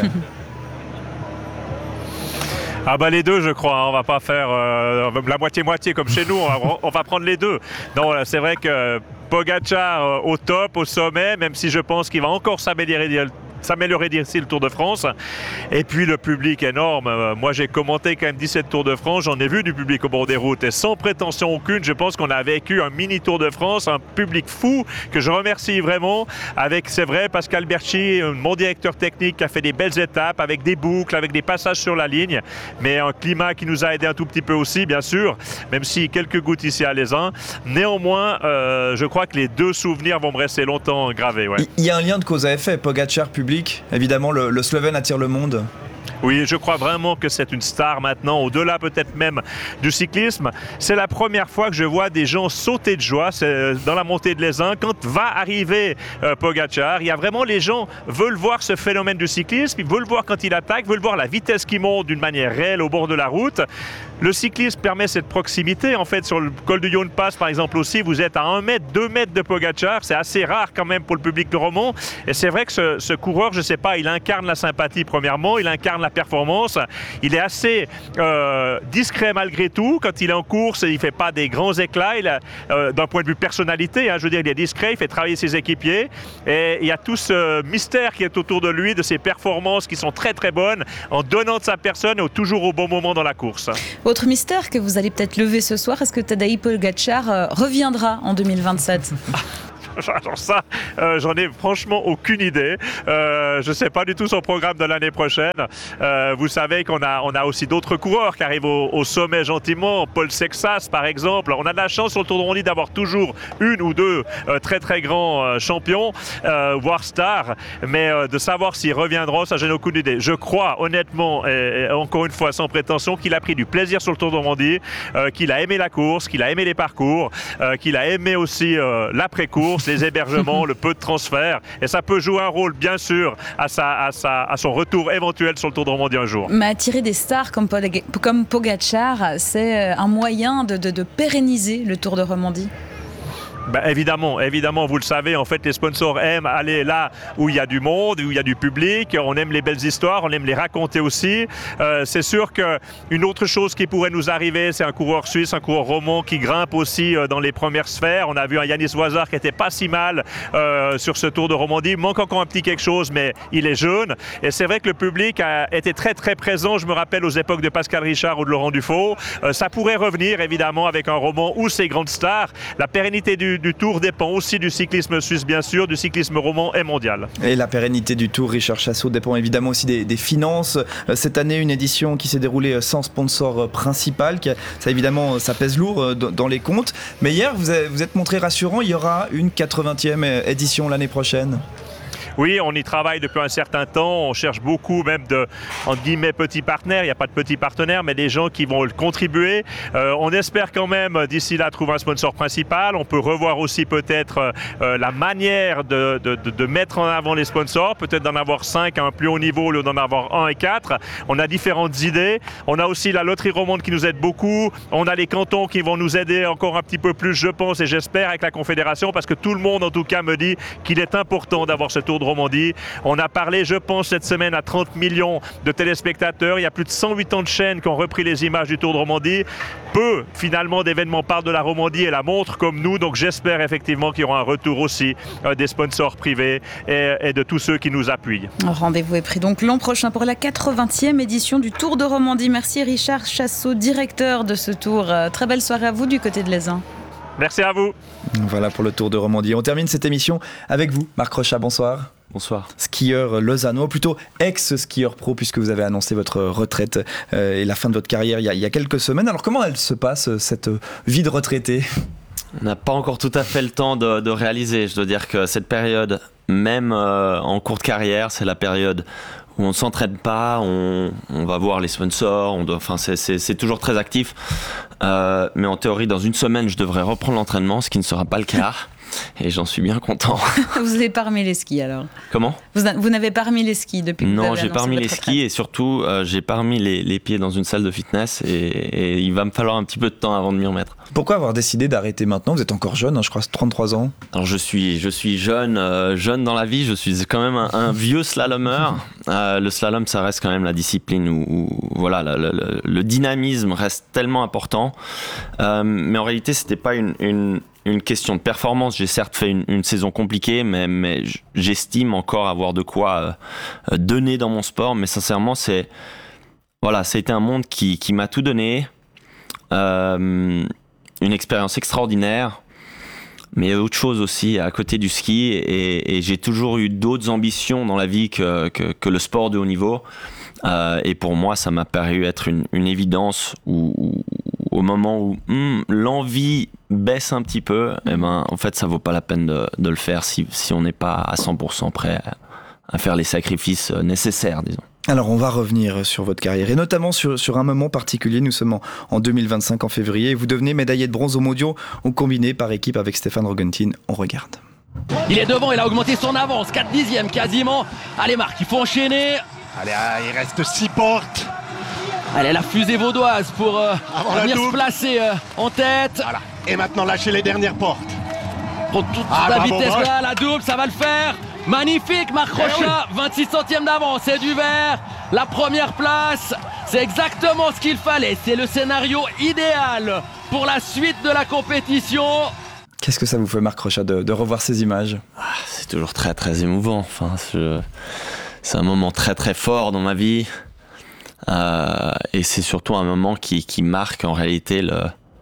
S9: Ah bah les deux, je crois. On va pas faire euh, la moitié-moitié comme chez nous. On va, on va prendre les deux. Non, c'est vrai que Pogačar euh, au top, au sommet, même si je pense qu'il va encore s'améliorer s'améliorer d'ici le Tour de France. Et puis le public énorme. Euh, moi j'ai commenté quand même dix-sept Tours de France, j'en ai vu du public au bord des routes et sans prétention aucune, je pense qu'on a vécu un mini Tour de France, un public fou que je remercie vraiment avec, c'est vrai, Pascal Berchi, mon directeur technique qui a fait des belles étapes avec des boucles, avec des passages sur la ligne, mais un climat qui nous a aidé un tout petit peu aussi bien sûr, même si quelques gouttes ici à l'Aisin. Néanmoins, euh, je crois que les deux souvenirs vont me rester longtemps gravés. Ouais.
S2: Il y a un lien de cause à effet, Pogačar public, évidemment le, le Slovène attire le monde.
S9: Oui, je crois vraiment que c'est une star maintenant, au-delà peut-être même du cyclisme. C'est la première fois que je vois des gens sauter de joie c'est dans la montée de l'Aisin. Quand va arriver euh, Pogačar, il y a vraiment les gens veulent voir ce phénomène du cyclisme, ils veulent voir quand il attaque, veulent voir la vitesse qui monte d'une manière réelle au bord de la route. Le cyclisme permet cette proximité. En fait, sur le col du Yonpas, par exemple aussi, vous êtes à un mètre, deux mètres de Pogačar. C'est assez rare quand même pour le public de romand. Et c'est vrai que ce, ce coureur, je ne sais pas, il incarne la sympathie premièrement, il incarne la performance. Il est assez euh, discret malgré tout. Quand il est en course, il ne fait pas des grands éclats. Il a, euh, d'un point de vue personnalité, hein, je veux dire, il est discret, il fait travailler ses équipiers. Et il y a tout ce mystère qui est autour de lui, de ses performances qui sont très très bonnes, en donnant de sa personne et toujours au bon moment dans la course.
S4: Autre mystère que vous allez peut-être lever ce soir, est-ce que Tadej Pogačar euh, reviendra en deux mille vingt-sept ?
S9: Alors ça, euh, j'en ai franchement aucune idée. Euh, je ne sais pas du tout son programme de l'année prochaine. Euh, vous savez qu'on a, on a aussi d'autres coureurs qui arrivent au, au sommet gentiment. Paul Sexas, par exemple. On a de la chance sur le Tour de Romandie d'avoir toujours une ou deux euh, très très grands euh, champions, euh, voire stars. Mais euh, de savoir s'ils reviendront, ça, je n'ai aucune idée. Je crois honnêtement, et, et encore une fois sans prétention, qu'il a pris du plaisir sur le Tour de Romandie, euh, qu'il a aimé la course, qu'il a aimé les parcours, euh, qu'il a aimé aussi euh, l'après-course, les hébergements, le peu de transferts. Et ça peut jouer un rôle, bien sûr, à, sa, à, sa, à son retour éventuel sur le Tour de Romandie un jour.
S4: Mais attirer des stars comme, comme Pogačar, c'est un moyen de, de, de pérenniser le Tour de Romandie.
S9: Ben évidemment, évidemment, vous le savez, en fait, les sponsors aiment aller là où il y a du monde, où il y a du public. On aime les belles histoires, on aime les raconter aussi. Euh, c'est sûr qu'une autre chose qui pourrait nous arriver, c'est un coureur suisse, un coureur romand qui grimpe aussi euh, dans les premières sphères. On a vu un Yanis Voisard qui était pas si mal euh, sur ce Tour de Romandie. Il manque encore un petit quelque chose, mais il est jeune. Et c'est vrai que le public a été très très présent. Je me rappelle aux époques de Pascal Richard ou de Laurent Dufaux. Euh, ça pourrait revenir évidemment avec un roman ou ses grandes stars. La pérennité du du Tour dépend aussi du cyclisme suisse, bien sûr, du cyclisme romand et mondial.
S2: Et la pérennité du Tour, Richard Chassot, dépend évidemment aussi des, des finances. Cette année, une édition qui s'est déroulée sans sponsor principal, qui a, ça évidemment, ça pèse lourd dans les comptes. Mais hier, vous avez, vous êtes montré rassurant, il y aura une quatre-vingtième édition l'année prochaine.
S9: Oui, on y travaille depuis un certain temps. On cherche beaucoup même de, entre guillemets, petits partenaires. Il n'y a pas de petits partenaires, mais des gens qui vont contribuer. Euh, on espère quand même, d'ici là, trouver un sponsor principal. On peut revoir aussi peut-être euh, la manière de, de, de, de mettre en avant les sponsors. Peut-être d'en avoir cinq à un plus haut niveau au lieu d'en avoir un et quatre. On a différentes idées. On a aussi la loterie romande qui nous aide beaucoup. On a les cantons qui vont nous aider encore un petit peu plus, je pense, et j'espère, avec la Confédération, parce que tout le monde, en tout cas, me dit qu'il est important d'avoir ce Tour de Romandie. On a parlé, je pense, cette semaine à trente millions de téléspectateurs. Il y a plus de cent quatre-vingts chaînes qui ont repris les images du Tour de Romandie. Peu, finalement, d'événements parlent de la Romandie et la montrent comme nous. Donc, j'espère effectivement qu'il y aura un retour aussi euh, des sponsors privés et, et de tous ceux qui nous appuient.
S4: Rendez-vous est pris donc l'an prochain pour la quatre-vingtième édition du Tour de Romandie. Merci Richard Chassot, directeur de ce tour. Euh, très belle soirée à vous du côté de l'Aisin.
S9: Merci à vous.
S2: Voilà pour le Tour de Romandie. On termine cette émission avec vous, Marc Rochat, bonsoir.
S10: Bonsoir.
S2: Skieur lausannois, plutôt ex-skieur pro, puisque vous avez annoncé votre retraite euh, et la fin de votre carrière il y, a, il y a quelques semaines. Alors comment elle se passe, cette vie de retraité ?
S10: On n'a pas encore tout à fait le temps de, de réaliser. Je dois dire que cette période, même euh, en courte carrière, c'est la période où on ne s'entraîne pas, on, on va voir les sponsors, on doit, enfin c'est, c'est, c'est toujours très actif. Euh, mais en théorie, dans une semaine, je devrais reprendre l'entraînement, ce qui ne sera pas le cas. Et j'en suis bien content.
S4: Vous n'avez pas remis les skis alors ?
S10: Comment ?
S4: Vous, a, vous n'avez pas remis les skis depuis que
S10: non,
S4: vous avez
S10: j'ai pas remis les
S4: retraite.
S10: skis et surtout, euh, j'ai pas remis les, les pieds dans une salle de fitness et, et il va me falloir un petit peu de temps avant de m'y remettre.
S2: Pourquoi avoir décidé d'arrêter maintenant ? Vous êtes encore jeune, hein, je crois, trente-trois ans.
S10: Alors je suis, je suis jeune, euh, jeune dans la vie, je suis quand même un, un vieux slalomeur. Euh, le slalom, ça reste quand même la discipline où, où voilà, le, le, le dynamisme reste tellement important. Euh, mais en réalité, c'était pas une... une une question de performance. J'ai certes fait une, une saison compliquée, mais, mais j'estime encore avoir de quoi euh, donner dans mon sport. Mais sincèrement, c'est, voilà, ça a été un monde qui, qui m'a tout donné. Euh, une expérience extraordinaire. Mais il y a autre chose aussi à côté du ski. Et, et j'ai toujours eu d'autres ambitions dans la vie que, que, que le sport de haut niveau. Euh, et pour moi, ça m'a paru être une, une évidence où, où, au moment où hum, l'envie baisse un petit peu, eh ben, en fait, ça vaut pas la peine de, de le faire si, si on n'est pas à cent pour cent prêt à, à faire les sacrifices nécessaires, disons.
S2: Alors, on va revenir sur votre carrière et notamment sur, sur un moment particulier. Nous sommes en, en deux mille vingt-cinq, en février, et vous devenez médaillé de bronze aux mondiaux au combiné par équipe avec Stéphane Rogentin. On regarde.
S11: Il est devant, il a augmenté son avance, quatre dixièmes quasiment. Allez Marc, il faut enchaîner.
S12: Allez, il reste six portes.
S11: Allez, la fusée vaudoise pour euh, venir se placer euh, en tête.
S12: Voilà. Et maintenant lâcher les dernières portes.
S11: Pour toute ah, la vitesse bon, là, la double, ça va le faire. Magnifique, Marc Rochat, oui. vingt-six centièmes d'avance, c'est du vert. La première place, c'est exactement ce qu'il fallait. C'est le scénario idéal pour la suite de la compétition.
S2: Qu'est-ce que ça vous fait, Marc Rochat, de, de revoir ces images ?
S10: ah, C'est toujours très, très émouvant. Enfin, je... C'est un moment très, très fort dans ma vie. Euh, et c'est surtout un moment qui, qui marque en réalité le,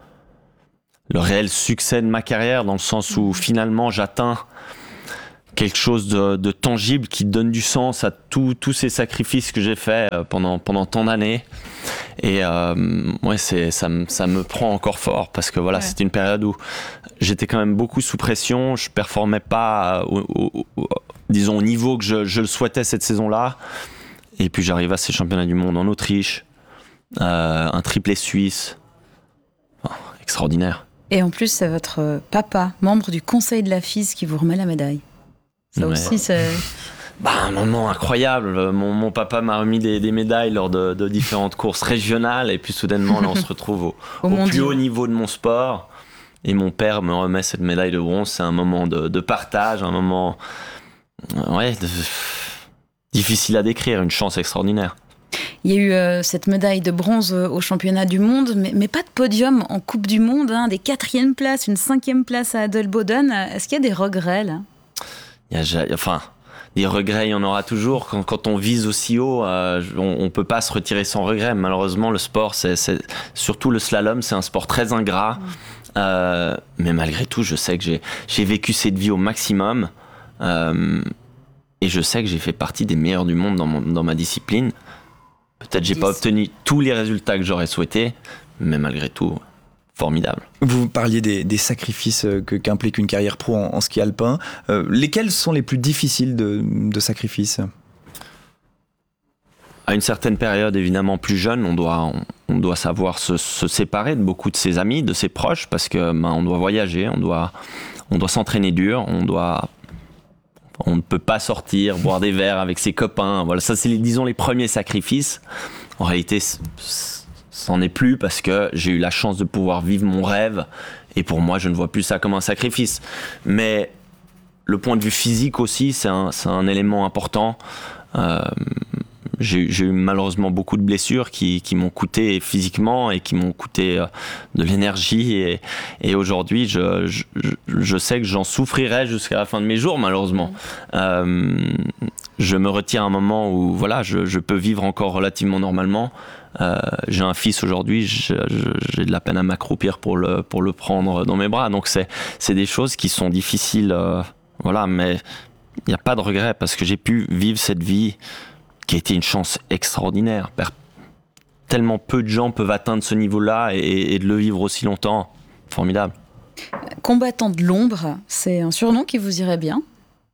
S10: le réel succès de ma carrière, dans le sens où finalement j'atteins quelque chose de, de tangible qui donne du sens à tous ces sacrifices que j'ai faits pendant, pendant tant d'années. Et euh, ouais, c'est, ça, ça me prend encore fort parce que voilà, ouais. C'était une période où j'étais quand même beaucoup sous pression, je performais pas au, au, au, disons au niveau que je, je le souhaitais cette saison-là. Et puis j'arrive à ces championnats du monde en Autriche, euh, un triplé suisse, oh, extraordinaire.
S4: Et en plus, c'est votre papa, membre du conseil de la F I S, qui vous remet la médaille. Ça ouais. aussi, c'est...
S10: Bah, un moment incroyable. Mon, mon papa m'a remis des, des médailles lors de, de différentes courses régionales, et puis soudainement, là, on se retrouve au, au, au plus haut niveau de mon sport. Et mon père me remet cette médaille de bronze. C'est un moment de, de partage, un moment... Ouais, de... difficile à décrire, une chance extraordinaire.
S4: Il y a eu euh, cette médaille de bronze au championnat du monde, mais, mais pas de podium en Coupe du Monde, hein, des quatrièmes places, une cinquième place à Adelboden. Est-ce qu'il y a des regrets, là ?
S10: Il y a, enfin, des regrets, il y en aura toujours. Quand, quand on vise aussi haut, euh, on ne peut pas se retirer sans regret. Malheureusement, le sport, c'est, c'est, surtout le slalom, c'est un sport très ingrat. Mmh. Euh, mais malgré tout, je sais que j'ai, j'ai vécu cette vie au maximum. Euh, et je sais que j'ai fait partie des meilleurs du monde dans, mon, dans ma discipline. Peut-être j'ai yes. pas obtenu tous les résultats que j'aurais souhaité, mais malgré tout, formidable.
S2: Vous parliez des, des sacrifices que, qu'implique une carrière pro en, en ski alpin. Euh, lesquels sont les plus difficiles de, de sacrifices ?
S10: À une certaine période, évidemment plus jeune, on doit, on, on doit savoir se, se séparer de beaucoup de ses amis, de ses proches, parce que ben, on doit voyager, on doit, on doit s'entraîner dur, on doit... On ne peut pas sortir, boire des verres avec ses copains. Voilà, ça c'est les, disons les premiers sacrifices. En réalité, c'en est plus parce que j'ai eu la chance de pouvoir vivre mon rêve. Et pour moi, je ne vois plus ça comme un sacrifice. Mais le point de vue physique aussi, c'est un, c'est un élément important. Euh, j'ai, j'ai eu malheureusement beaucoup de blessures qui, qui m'ont coûté physiquement et qui m'ont coûté euh, de l'énergie. Et, et aujourd'hui, je, je, je sais que j'en souffrirai jusqu'à la fin de mes jours, malheureusement. Euh, je me retire à un moment où voilà, je, je peux vivre encore relativement normalement. Euh, j'ai un fils aujourd'hui, je, je, j'ai de la peine à m'accroupir pour le, pour le prendre dans mes bras. Donc c'est, c'est des choses qui sont difficiles. Euh, voilà, mais il n'y a pas de regret parce que j'ai pu vivre cette vie qui a été une chance extraordinaire. Tellement peu de gens peuvent atteindre ce niveau-là et, et de le vivre aussi longtemps. Formidable.
S4: Combattant de l'ombre, c'est un surnom qui vous irait bien ?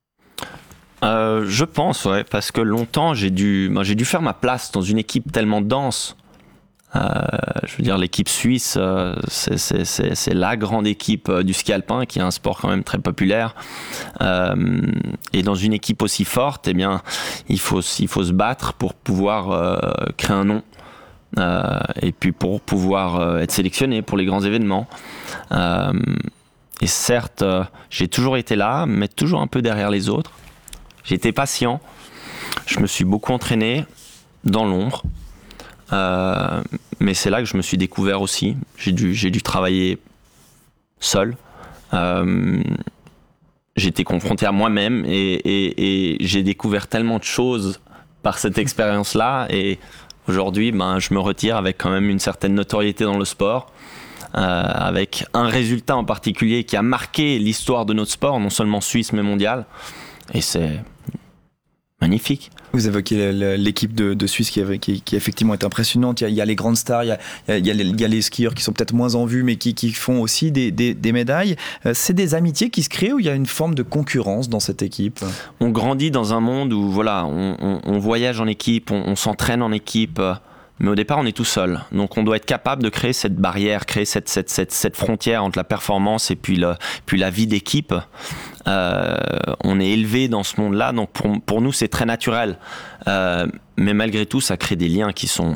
S10: euh, Je pense, ouais, parce que longtemps, j'ai dû, ben, j'ai dû faire ma place dans une équipe tellement dense. Euh, je veux dire, l'équipe suisse, euh, c'est, c'est, c'est, c'est la grande équipe euh, du ski alpin, qui est un sport quand même très populaire. Euh, et dans une équipe aussi forte, eh bien, il faut, il faut se battre pour pouvoir euh, créer un nom. Euh, et puis pour pouvoir euh, être sélectionné pour les grands événements. Euh, et certes, euh, j'ai toujours été là, mais toujours un peu derrière les autres. J'ai été patient. Je me suis beaucoup entraîné dans l'ombre. Euh, mais c'est là que je me suis découvert aussi. J'ai dû, j'ai dû travailler seul. Euh, j'ai été confronté à moi-même et, et, et j'ai découvert tellement de choses par cette expérience-là. Et aujourd'hui, ben, je me retire avec quand même une certaine notoriété dans le sport, euh, avec un résultat en particulier qui a marqué l'histoire de notre sport, non seulement suisse mais mondial. Et c'est magnifique.
S2: Vous évoquez l'équipe de, de Suisse qui, qui, qui effectivement est impressionnante. Il y a, il y a les grandes stars, il y a, il y a, les, il y a les skieurs qui sont peut-être moins en vue, mais qui, qui font aussi des, des, des médailles. C'est des amitiés qui se créent ou il y a une forme de concurrence dans cette équipe ?
S10: On grandit dans un monde où voilà, on, on, on voyage en équipe, on, on s'entraîne en équipe. Mais au départ, on est tout seul. Donc, on doit être capable de créer cette barrière, créer cette, cette, cette, cette frontière entre la performance et puis, le, puis la vie d'équipe. Euh, on est élevé dans ce monde-là. Donc, pour, pour nous, c'est très naturel. Euh, mais malgré tout, ça crée des liens qui sont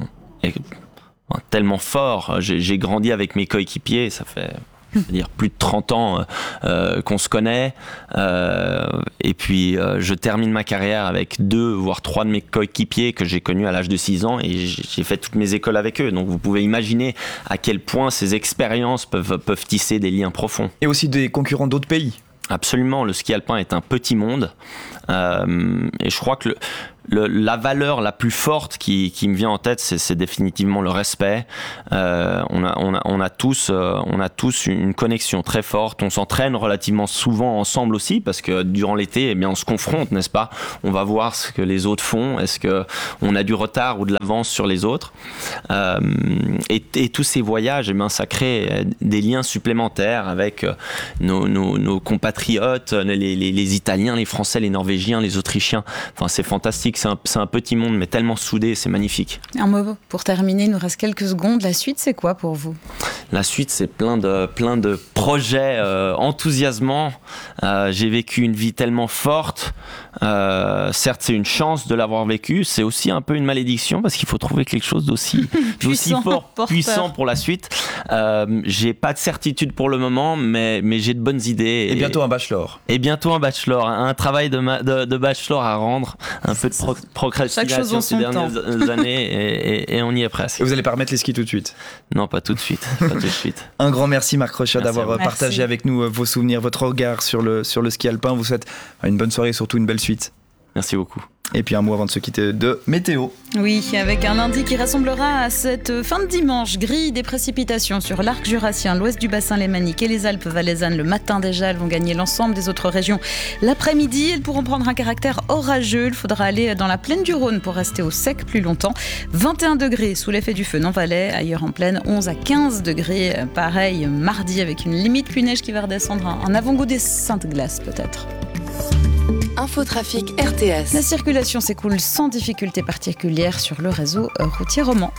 S10: tellement forts. J'ai, j'ai grandi avec mes coéquipiers. Ça fait... c'est-à-dire plus de trente ans euh, qu'on se connaît, euh, et puis euh, je termine ma carrière avec deux voire trois de mes coéquipiers que j'ai connus à l'âge de six ans, et j'ai fait toutes mes écoles avec eux. Donc vous pouvez imaginer à quel point ces expériences peuvent, peuvent tisser des liens profonds.
S2: Et aussi des concurrents d'autres pays.
S10: Absolument, le ski alpin est un petit monde, euh, et je crois que le, le, la valeur la plus forte qui, qui me vient en tête, c'est, c'est définitivement le respect. Euh, on, a, on, a, on, a tous, euh, on a tous une connexion très forte, on s'entraîne relativement souvent ensemble aussi, parce que durant l'été, eh bien, on se confronte, n'est-ce pas ? On va voir ce que les autres font, est-ce qu'on a du retard ou de l'avance sur les autres, euh, et, et tous ces voyages, eh bien, ça crée des liens supplémentaires avec nos, nos, nos compatriotes, les, les, les Italiens, les Français, les Norvégiens, les Autrichiens. Enfin, c'est fantastique, c'est un, c'est un petit monde, mais tellement soudé, c'est magnifique.
S4: Un mot pour terminer, il nous reste quelques secondes. La suite, c'est quoi pour vous ?
S10: La suite, c'est plein de, plein de projets euh, enthousiasmants. Euh, j'ai vécu une vie tellement forte. Euh, certes, c'est une chance de l'avoir vécu. C'est aussi un peu une malédiction, parce qu'il faut trouver quelque chose d'aussi, d'aussi fort, puissant pour la suite. Euh, j'ai pas de certitude pour le moment, mais, mais j'ai de bonnes idées.
S2: Et, et bientôt un bachelor.
S10: Et bientôt un bachelor. Un travail de, ma, de, de bachelor à rendre. Un peu de pro- procrastination ces dernières temps. années, et, et, et on y est presque.
S2: Et vous n'allez pas remettre les skis tout de suite ?
S10: Non, pas tout de suite. Pas tout de suite.
S2: Un grand merci Marc Rochat
S10: merci
S2: d'avoir partagé merci. avec nous vos souvenirs, votre regard sur le, sur le ski alpin. On vous souhaite une bonne soirée et surtout une belle suite.
S10: Merci beaucoup.
S2: Et puis un mot avant de se quitter de météo.
S4: Oui, avec un lundi qui rassemblera à cette fin de dimanche grille des précipitations sur l'arc jurassien, l'ouest du bassin lémanique et les Alpes valaisannes. Le matin déjà, elles vont gagner l'ensemble des autres régions. L'après-midi, elles pourront prendre un caractère orageux. Il faudra aller dans la plaine du Rhône pour rester au sec plus longtemps. vingt et un degrés sous l'effet du feu dans Valais. Ailleurs en plaine, onze à quinze degrés. Pareil, mardi avec une limite pluie neige qui va redescendre. Un avant-goût des saintes glaces peut-être.
S6: Infotrafic R T S.
S4: La circulation s'écoule sans difficulté particulière sur le réseau routier roman.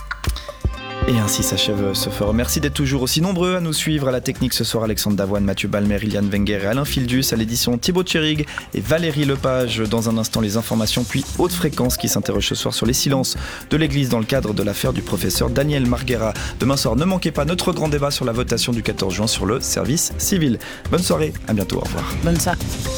S2: Et ainsi s'achève ce forum. Merci d'être toujours aussi nombreux à nous suivre. À la technique ce soir, Alexandre Davoine, Mathieu Balmer, Iliane Wenger et Alain Fildus. À l'édition, Thibaut Tcherig et Valérie Lepage. Dans un instant, les informations, puis Haute Fréquence qui s'interroge ce soir sur les silences de l'Église dans le cadre de l'affaire du professeur Daniel Marguera. Demain soir, ne manquez pas notre grand débat sur la votation du quatorze juin sur le service civil. Bonne soirée, à bientôt, au revoir.
S4: Bonne soirée.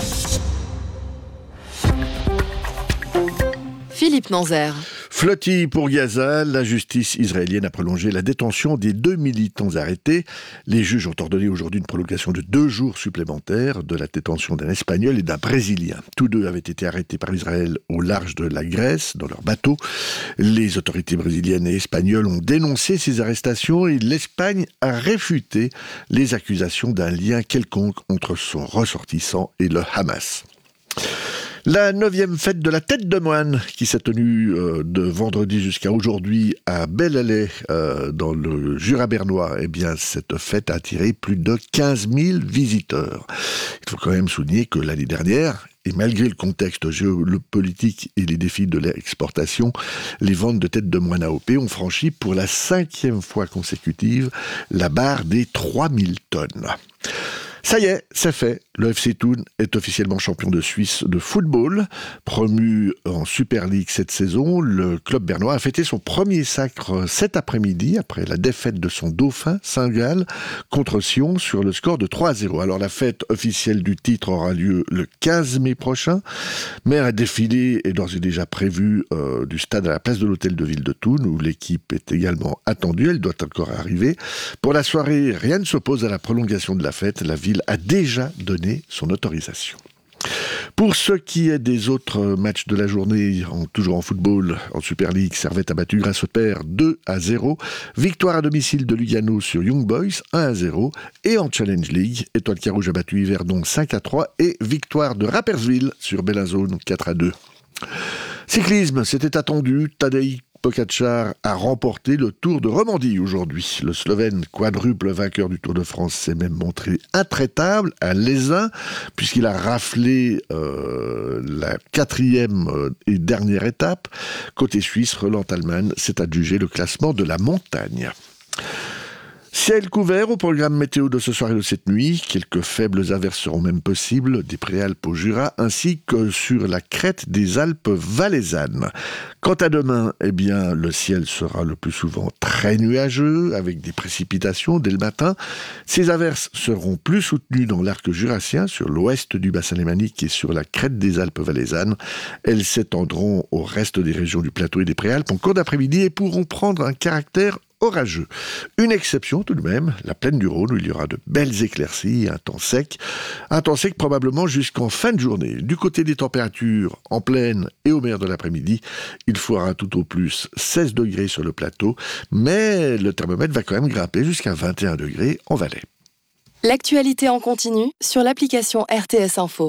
S6: Philippe Nanzer.
S12: Flottille pour Gaza, la justice israélienne a prolongé la détention des deux militants arrêtés. Les juges ont ordonné aujourd'hui une prolongation de deux jours supplémentaires de la détention d'un Espagnol et d'un Brésilien. Tous deux avaient été arrêtés par Israël au large de la Grèce, dans leur bateau. Les autorités brésiliennes et espagnoles ont dénoncé ces arrestations et l'Espagne a réfuté les accusations d'un lien quelconque entre son ressortissant et le Hamas. La neuvième fête de la tête de moine qui s'est tenue euh, de vendredi jusqu'à aujourd'hui à Belle-Alais euh, dans le Jura bernois, eh bien cette fête a attiré plus de quinze mille visiteurs. Il faut quand même souligner que l'année dernière, et malgré le contexte géopolitique et les défis de l'exportation, les ventes de têtes de moine A O P ont franchi pour la cinquième fois consécutive la barre des trois mille tonnes. Ça y est, c'est fait. Le F C Thun est officiellement champion de Suisse de football. Promu en Super League cette saison, le club bernois a fêté son premier sacre cet après-midi, après la défaite de son dauphin, Saint-Gall, contre Sion sur le score de trois à zéro. Alors la fête officielle du titre aura lieu le quinze mai prochain, mais un défilé est d'ores et déjà prévu euh, du stade à la place de l'hôtel de ville de Thun, où l'équipe est également attendue. Elle doit encore arriver. Pour la soirée, rien ne s'oppose à la prolongation de la fête. La ville Ville a déjà donné son autorisation. Pour ce qui est des autres matchs de la journée, en, toujours en football, en Super League, Servette a battu Grasshopper deux à zéro. Victoire à domicile de Lugano sur Young Boys un à zéro. Et en Challenge League, Étoile Carouge a battu Yverdon cinq à trois. Et victoire de Rapperswil sur Bellinzone quatre à deux. Cyclisme, c'était attendu. Tadej Pogačar a remporté le Tour de Romandie aujourd'hui. Le Slovène, quadruple vainqueur du Tour de France, s'est même montré intraitable à l'Aisin, puisqu'il a raflé euh, la quatrième et dernière étape. Côté suisse, Roland Thalmann s'est adjugé le classement de la montagne. Ciel couvert au programme météo de ce soir et de cette nuit. Quelques faibles averses seront même possibles des Préalpes au Jura ainsi que sur la crête des Alpes valaisannes. Quant à demain, eh bien, le ciel sera le plus souvent très nuageux avec des précipitations dès le matin. Ces averses seront plus soutenues dans l'arc jurassien, sur l'ouest du bassin lémanique et sur la crête des Alpes valaisannes. Elles s'étendront au reste des régions du plateau et des Préalpes en cours d'après-midi et pourront prendre un caractère orageux. Une exception tout de même, la plaine du Rhône où il y aura de belles éclaircies et un temps sec. Un temps sec probablement jusqu'en fin de journée. Du côté des températures, en plaine et au meilleur de l'après-midi, il fera tout au plus seize degrés sur le plateau, mais le thermomètre va quand même grimper jusqu'à vingt et un degrés en Valais.
S6: L'actualité en continu sur l'application R T S Info.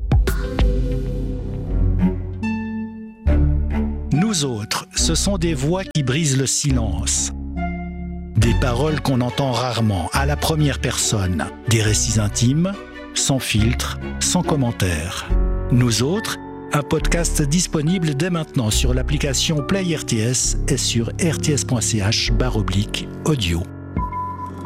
S13: Nous autres, ce sont des voix qui brisent le silence. Des paroles qu'on entend rarement, à la première personne. Des récits intimes, sans filtre, sans commentaire. Nous autres, un podcast disponible dès maintenant sur l'application Play R T S et sur r t s point c h barre oblique audio.